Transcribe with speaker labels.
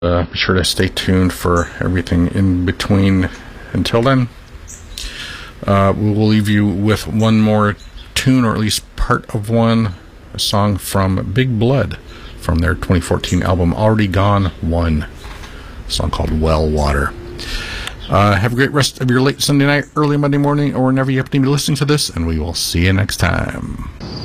Speaker 1: Be sure to stay tuned for everything in between. Until then, we will leave you with one more tune, or at least part of one, a song from Big Blood from their 2014 album Already Gone 1, a song called Well Water. Have a great rest of your late Sunday night, early Monday morning, or whenever you happen to be listening to this, and we will see you next time.